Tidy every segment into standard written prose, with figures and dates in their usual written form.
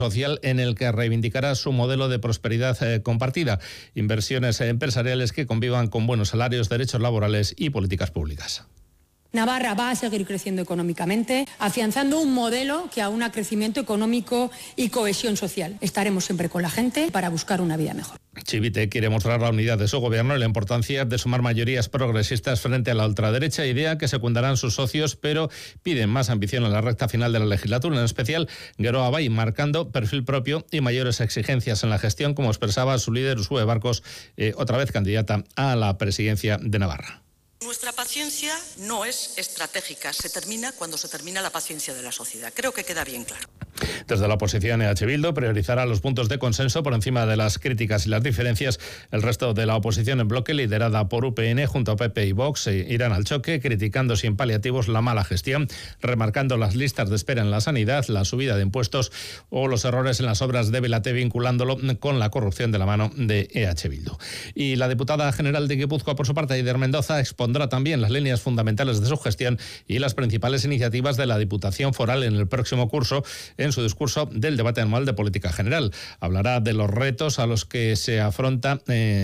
social en el que reivindicará su modelo de prosperidad compartida, inversiones empresariales que convivan con buenos salarios, derechos laborales y políticas públicas. Navarra va a seguir creciendo económicamente, afianzando un modelo que aúna crecimiento económico y cohesión social. Estaremos siempre con la gente para buscar una vida mejor. Chivite quiere mostrar la unidad de su gobierno y la importancia de sumar mayorías progresistas frente a la ultraderecha, idea que secundarán sus socios, pero piden más ambición en la recta final de la legislatura, en especial Geroa Bai, marcando perfil propio y mayores exigencias en la gestión, como expresaba su líder Uxue Barkos, otra vez candidata a la presidencia de Navarra. Nuestra paciencia no es estratégica, se termina cuando se termina la paciencia de la sociedad. Creo que queda bien claro. Desde la oposición, EH Bildu priorizará los puntos de consenso por encima de las críticas y las diferencias. El resto de la oposición en bloque, liderada por UPN junto a PP y Vox, irán al choque, criticando sin paliativos la mala gestión, remarcando las listas de espera en la sanidad, la subida de impuestos o los errores en las obras de Belaté, vinculándolo con la corrupción de la mano de EH Bildu. Y la diputada general de Guipúzcoa, por su parte, Eider Mendoza, expondrá también las líneas fundamentales de su gestión y las principales iniciativas de la Diputación Foral en el próximo curso, en su discurso del debate anual de política general. Hablará de los retos a los que se afronta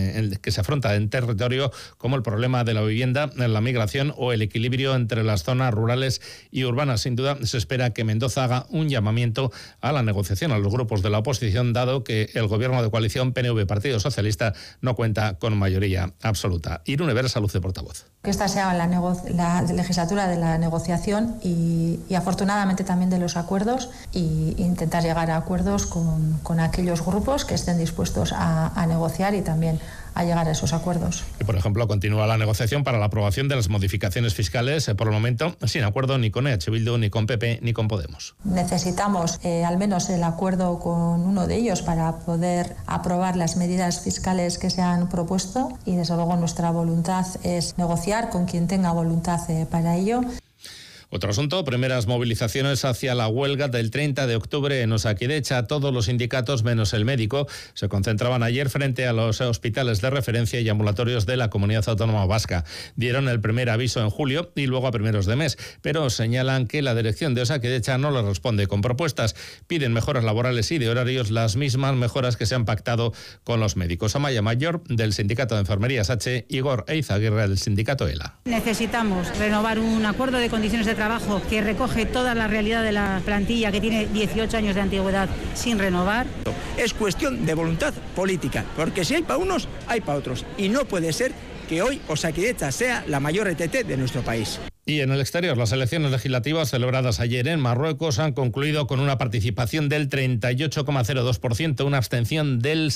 en territorio, como el problema de la vivienda, la migración o el equilibrio entre las zonas rurales y urbanas. Sin duda, se espera que Mendoza haga un llamamiento a la negociación a los grupos de la oposición, dado que el gobierno de coalición PNV-Partido Socialista no cuenta con mayoría absoluta. Irune Vera, Luz de portavoz. Que esta sea la legislatura de la negociación y afortunadamente también de los acuerdos, y intentar llegar a acuerdos con aquellos grupos que estén dispuestos a negociar y también a llegar a esos acuerdos. Y, por ejemplo, continúa la negociación para la aprobación de las modificaciones fiscales, por el momento sin acuerdo ni con EH Bildu, ni con PP, ni con Podemos. Necesitamos al menos el acuerdo con uno de ellos para poder aprobar las medidas fiscales que se han propuesto, y desde luego nuestra voluntad es negociar con quien tenga voluntad para ello. Otro asunto, primeras movilizaciones hacia la huelga del 30 de octubre en Osakidecha. Todos los sindicatos, menos el médico, se concentraban ayer frente a los hospitales de referencia y ambulatorios de la Comunidad Autónoma Vasca. Dieron el primer aviso en julio y luego a primeros de mes, pero señalan que la dirección de Osakidecha no les responde con propuestas. Piden mejoras laborales y de horarios, las mismas mejoras que se han pactado con los médicos. Amaya Mayor, del Sindicato de Enfermerías H, Igor Eizaguirre, del Sindicato ELA. Necesitamos renovar un acuerdo de condiciones de trabajo que recoge toda la realidad de la plantilla, que tiene 18 años de antigüedad sin renovar. Es cuestión de voluntad política, porque si hay para unos, hay para otros, y no puede ser que hoy Osakidecha sea la mayor ETT de nuestro país. Y en el exterior, las elecciones legislativas celebradas ayer en Marruecos han concluido con una participación del 38,02%, una abstención del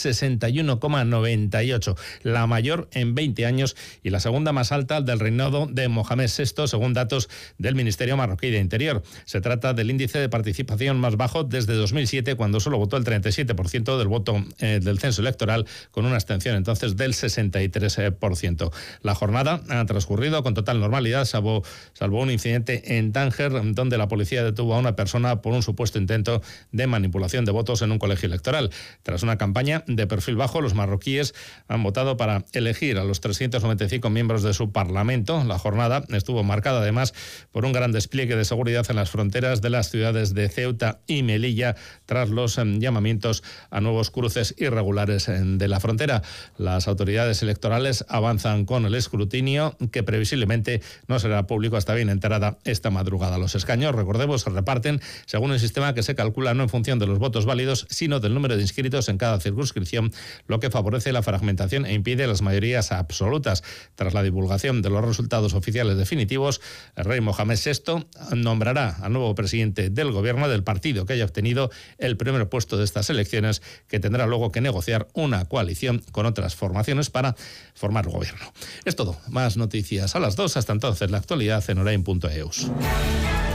61,98%, la mayor en 20 años y la segunda más alta del reinado de Mohamed VI, según datos del Ministerio Marroquí de Interior. Se trata del índice de participación más bajo desde 2007, cuando solo votó el 37% del voto del censo electoral, con una abstención entonces del 63%. La jornada ha transcurrido con total normalidad, salvo un incidente en Tánger, donde la policía detuvo a una persona por un supuesto intento de manipulación de votos en un colegio electoral. Tras una campaña de perfil bajo, los marroquíes han votado para elegir a los 395 miembros de su parlamento. La jornada estuvo marcada además por un gran despliegue de seguridad en las fronteras de las ciudades de Ceuta y Melilla, tras los llamamientos a nuevos cruces irregulares de la frontera. Las autoridades electorales avanzan con el escrutinio, que previsiblemente no será público hasta bien enterada esta madrugada. Los escaños, recordemos, se reparten según el sistema que se calcula no en función de los votos válidos, sino del número de inscritos en cada circunscripción, lo que favorece la fragmentación e impide las mayorías absolutas. Tras la divulgación de los resultados oficiales definitivos, el rey Mohamed VI nombrará al nuevo presidente del gobierno del partido que haya obtenido el primer puesto de estas elecciones, que tendrá luego que negociar una coalición con otras formaciones para formar gobierno. Es todo. Más noticias a las 2. Hasta entonces, la actualidad en orain.eus.